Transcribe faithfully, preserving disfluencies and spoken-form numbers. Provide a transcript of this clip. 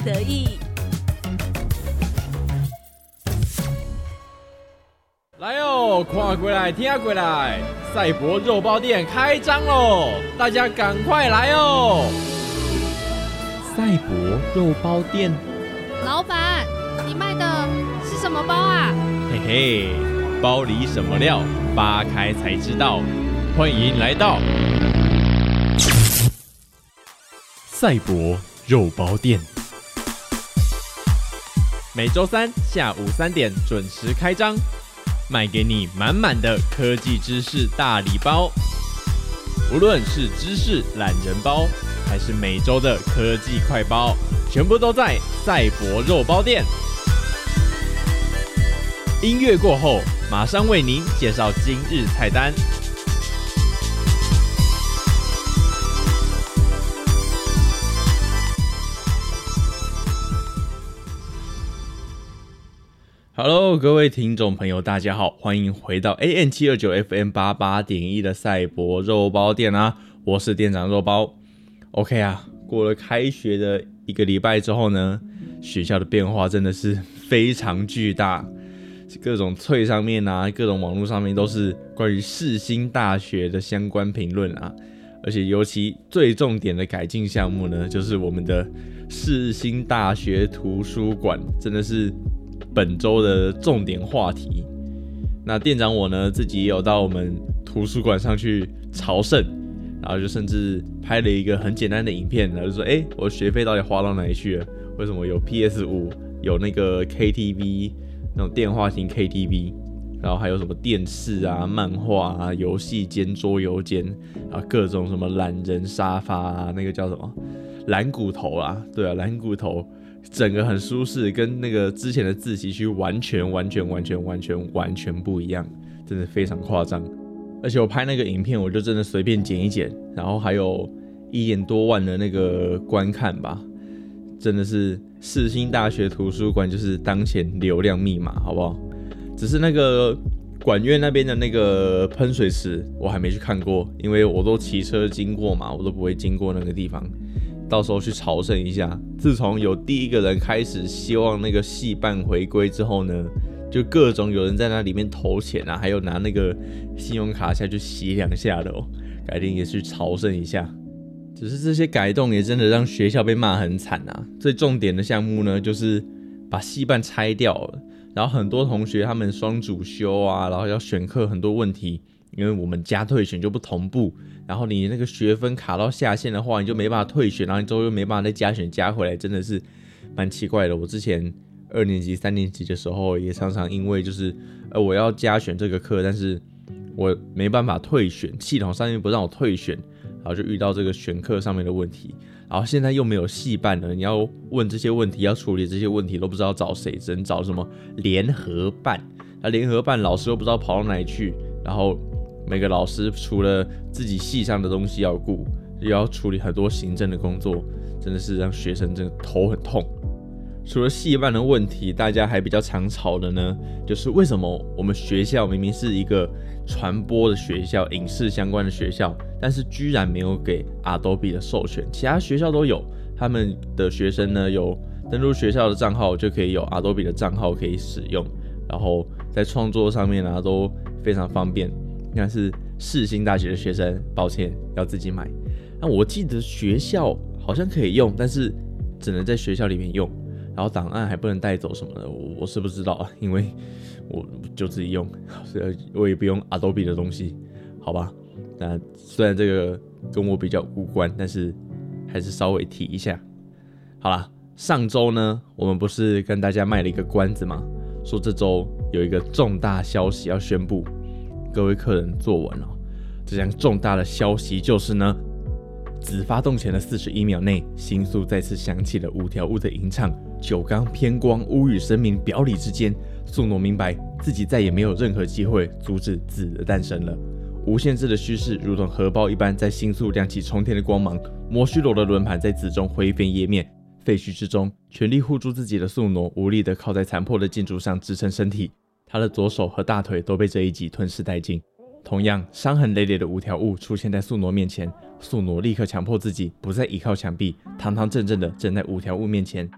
得意。 来哦，看过来，听过来，赛博肉包店开张喽！大家赶快来哦！赛博肉包店， 老板，你卖的是什么包啊？ 嘿嘿，包里什么料，扒开才知道。欢迎来到赛博肉包店，每周三下午三点准时开张。卖给你满满的科技知识大礼包，无论是知识懒人包，还是每周的科技快包，全部都在赛博肉包店。音乐过后，马上为您介绍今日菜单。Hello， 各位听众朋友，大家好，欢迎回到 A M 七二九 F M 八八点一 的赛博肉包店啊，我是店长肉包。OK 啊，过了开学的一个礼拜之后呢，学校的变化真的是非常巨大，各种脆上面啊，各种网络上面都是关于世新大学的相关评论啊，而且尤其最重点的改进项目呢，就是我们的世新大学图书馆，真的是本周的重点话题。那店长我呢，自己也有到我们图书馆上去朝圣，然后就甚至拍了一个很简单的影片，然后就说，哎、欸，我的学费到底花到哪里去了？为什么有 P S 五， 有那个 K T V 那种电话型 K T V， 然后还有什么电视啊、漫画啊、游戏间、桌游间啊，各种什么懒人沙发啊，那个叫什么蓝骨头啊，对啊，蓝骨头。整个很舒适，跟那个之前的自习区完全完全完全完全完全不一样，真的非常夸张。而且我拍那个影片，我就真的随便剪一剪，然后还有一点多万的那个观看吧，真的是世新大学图书馆就是当前流量密码，好不好？只是那个管院那边的那个喷水池，我还没去看过，因为我都骑车经过嘛，我都不会经过那个地方。到时候去朝圣一下。自从有第一个人开始希望那个系办回归之后呢，就各种有人在那里面投钱啊，还有拿那个信用卡下去洗两下的哦。改天也去朝圣一下。只是这些改动也真的让学校被骂很惨啊。最重点的项目呢，就是把系办拆掉了，然后很多同学他们双主修啊，然后要选课很多问题。因为我们加退选就不同步，然后你那个学分卡到下线的话，你就没办法退选，然后你之后又没办法再加选加回来，真的是蛮奇怪的。我之前二年级、三年级的时候，也常常因为就是呃我要加选这个课，但是我没办法退选，系统上面不让我退选，然后就遇到这个选课上面的问题。然后现在又没有系办了，你要问这些问题，要处理这些问题都不知道找谁，只能找什么联合办。那联合办老师又不知道跑到哪里去，然后每个老师除了自己系上的东西要顾，也要处理很多行政的工作，真的是让学生真的头很痛。除了系办的问题，大家还比较常吵的呢，就是为什么我们学校明明是一个传播的学校、影视相关的学校，但是居然没有给 Adobe 的授权，其他学校都有，他们的学生呢有登录学校的账号就可以有 Adobe 的账号可以使用，然后在创作上面啊都非常方便。但是世新大学的学生，抱歉，要自己买。那我记得学校好像可以用，但是只能在学校里面用，然后档案还不能带走什么的，我我是不知道啊，因为我就自己用，我也不用 Adobe 的东西，好吧？那虽然这个跟我比较无关，但是还是稍微提一下。好啦，上周呢，我们不是跟大家卖了一个关子吗？说这周有一个重大消息要宣布。各位客人坐稳哦，这项重大的消息就是呢，子发动前的四十一秒内，星宿再次响起了五条悟的吟唱，九缸偏光，乌与神明表里之间，宿傩明白自己再也没有任何机会阻止子的诞生了。无限制的虚势如同荷包一般，在星宿亮起冲天的光芒，摩须罗的轮盘在子中灰飞烟灭，废墟之中，全力护住自己的宿傩无力地靠在残破的建筑上支撑身体。他的左手和大腿都被这一击吞噬殆尽。同样，伤痕累累的五条悟出现在宿傩面前，宿傩立刻强迫自己不再依靠墙壁，堂堂正正的站在五条悟面前，